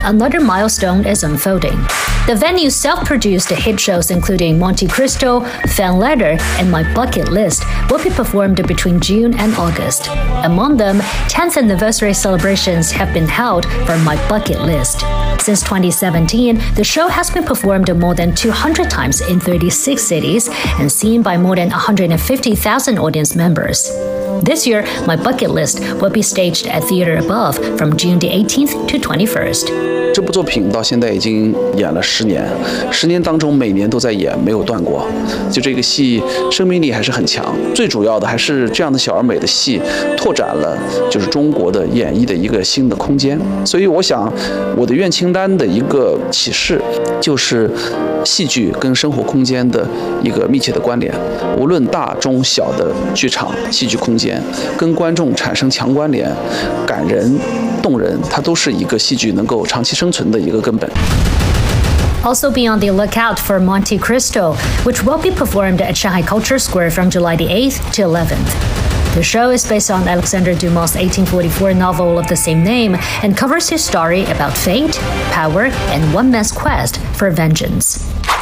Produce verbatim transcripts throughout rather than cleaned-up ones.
Another milestone is unfolding. The venue's self-produced hit shows including Monte Cristo, Fan Letter, and My Bucket List will be performed between June and August. Among them, tenth anniversary celebrations have been held for My Bucket List. Since twenty seventeen, the show has been performed more than two hundred times in thirty-six cities and seen by more than one hundred fifty thousand audience members. This year, My Bucket List will be staged at Theater Above from June the eighteenth to twenty-first. 这部作品到现在已经演了十年，十年当中每年都在演，没有断过。就这个戏生命力还是很强。最主要的还是这样的小而美的戏，拓展了就是中国的演艺的一个新的空间。所以我想，我的愿清单的一个启示就是，戏剧跟生活空间的一个密切的关联。无论大中小的剧场、戏剧空间，跟观众产生强关联，感人。 动人，它都是一个戏剧能够长期生存的一个根本。 Also be on the lookout for Monte Cristo, which will be performed at Shanghai Culture Square from July the eighth to eleventh. The show is based on Alexander Dumas' eighteen forty-four novel of the same name and covers his story about fate, power, and one man's quest for vengeance.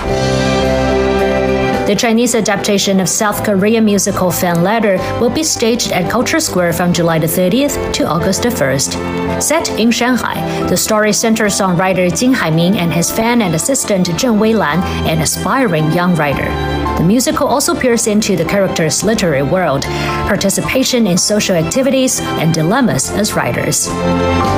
The Chinese adaptation of South Korean musical Fan Letter will be staged at Culture Square from July the thirtieth to August the first. Set in Shanghai, the story centers on writer Jin Haiming and his fan and assistant Zheng Weilan, an aspiring young writer. The musical also peers into the character's literary world, participation in social activities, and dilemmas as writers.